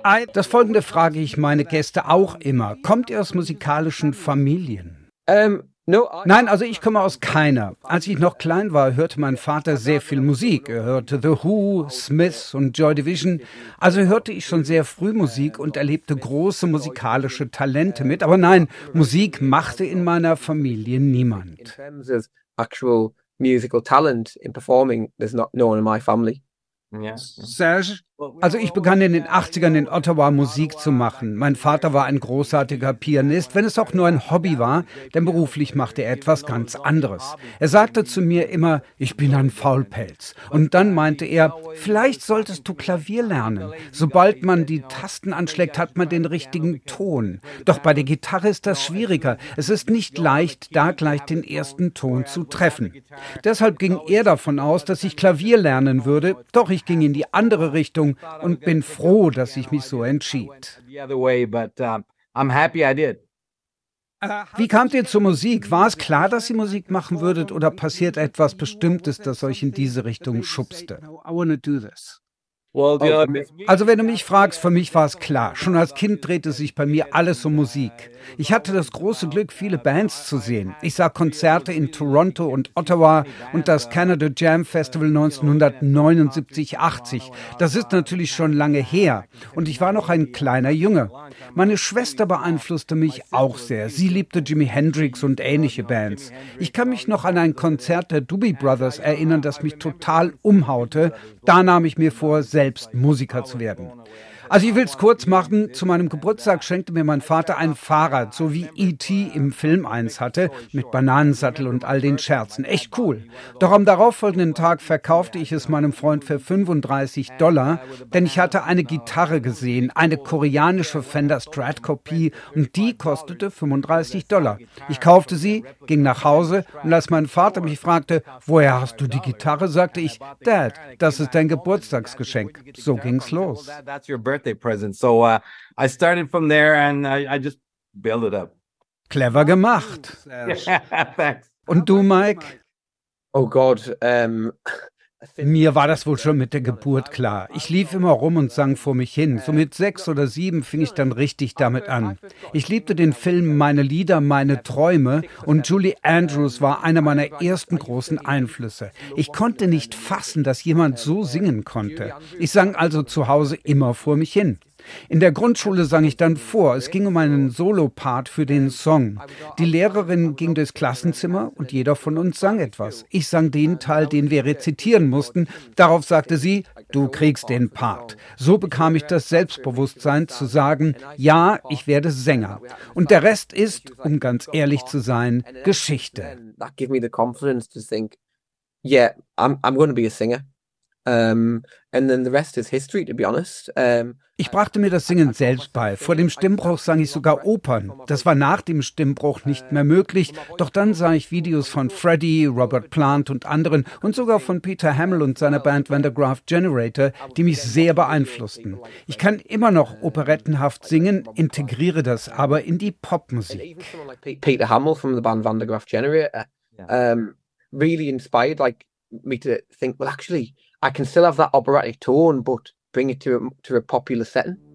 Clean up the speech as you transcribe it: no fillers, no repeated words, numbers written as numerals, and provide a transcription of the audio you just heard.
Das Folgende frage ich meine Gäste auch immer. Kommt ihr aus musikalischen Familien? Nein, also ich komme aus keiner. Als ich noch klein war, hörte mein Vater sehr viel Musik. Er hörte The Who, Smiths und Joy Division. Also hörte ich schon sehr früh Musik und erlebte große musikalische Talente mit. Aber nein, Musik machte in meiner Familie niemand. Actual musical talent in performing, there's not no one in my family. Serge? Also ich begann in den 80ern in Ottawa Musik zu machen. Mein Vater war ein großartiger Pianist, wenn es auch nur ein Hobby war, denn beruflich machte er etwas ganz anderes. Er sagte zu mir immer, ich bin ein Faulpelz. Und dann meinte er, vielleicht solltest du Klavier lernen. Sobald man die Tasten anschlägt, hat man den richtigen Ton. Doch bei der Gitarre ist das schwieriger. Es ist nicht leicht, da gleich den ersten Ton zu treffen. Deshalb ging er davon aus, dass ich Klavier lernen würde, doch ich ging in die andere Richtung und bin froh, dass ich mich so entschied. Wie kamt ihr zur Musik? War es klar, dass ihr Musik machen würdet oder passiert etwas Bestimmtes, das euch in diese Richtung schubste? Also wenn du mich fragst, für mich war es klar. Schon als Kind drehte sich bei mir alles um Musik. Ich hatte das große Glück, viele Bands zu sehen. Ich sah Konzerte in Toronto und Ottawa und das Canada Jam Festival 1979-80. Das ist natürlich schon lange her. Und ich war noch ein kleiner Junge. Meine Schwester beeinflusste mich auch sehr. Sie liebte Jimi Hendrix und ähnliche Bands. Ich kann mich noch an ein Konzert der Doobie Brothers erinnern, das mich total umhaute. Da nahm ich mir vor, selbst Musiker zu werden. Also ich will es kurz machen, zu meinem Geburtstag schenkte mir mein Vater ein Fahrrad, so wie E.T. im Film eins hatte, mit Bananensattel und all den Scherzen. Echt cool. Doch am darauffolgenden Tag verkaufte ich es meinem Freund für $35, denn ich hatte eine Gitarre gesehen, eine koreanische Fender Strat-Kopie und die kostete $35. Ich kaufte sie, ging nach Hause und als mein Vater mich fragte, woher hast du die Gitarre, sagte ich, Dad, das ist dein Geburtstagsgeschenk. So ging's los. Birthday present. So I started from there and I just built it up. Clever gemacht. Thanks. Und du, Mike? Oh God, Mir war das wohl schon mit der Geburt klar. Ich lief immer rum und sang vor mich hin. So mit 6 oder 7 fing ich dann richtig damit an. Ich liebte den Film Meine Lieder, meine Träume und Julie Andrews war einer meiner ersten großen Einflüsse. Ich konnte nicht fassen, dass jemand so singen konnte. Ich sang also zu Hause immer vor mich hin. In der Grundschule sang ich dann vor. Es ging um einen Solopart für den Song. Die Lehrerin ging durchs Klassenzimmer und jeder von uns sang etwas. Ich sang den Teil, den wir rezitieren mussten. Darauf sagte sie, du kriegst den Part. So bekam ich das Selbstbewusstsein zu sagen, ja, ich werde Sänger. Und der Rest ist, um ganz ehrlich zu sein, Geschichte. That gave me the confidence to think, yeah, I'm going to be a singer. And then the rest is history, to be honest. Ich brachte mir das Singen selbst bei. Vor dem Stimmbruch sang ich sogar Opern. Das war nach dem Stimmbruch nicht mehr möglich. Doch dann sah ich Videos von Freddie, Robert Plant und anderen und sogar von Peter Hammill und seiner Band Van der Graaf Generator, die mich sehr beeinflussten. Ich kann immer noch operettenhaft singen, integriere das aber in die Popmusik. Peter Hamill from the band Van der Graaf Generator really inspired me to think, well, actually, I can still have that operatic tone, but bring it to a popular setting.